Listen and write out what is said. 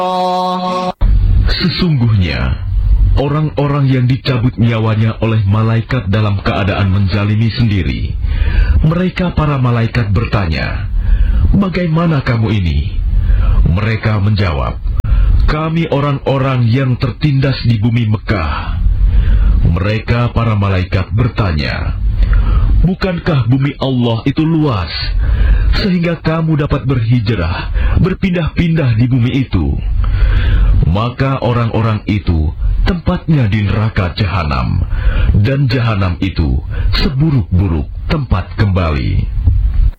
Sesungguhnya orang-orang yang dicabut nyawanya oleh malaikat dalam keadaan menzalimi sendiri, mereka para malaikat bertanya, "Bagaimana kamu ini?" Mereka menjawab, "Kami orang-orang yang tertindas di bumi Mekah." Mereka para malaikat bertanya, "Bukankah bumi Allah itu luas, sehingga kamu dapat berhijrah, berpindah-pindah di bumi itu?" Maka orang-orang itu tempatnya di neraka Jahanam, dan Jahanam itu seburuk-buruk tempat kembali.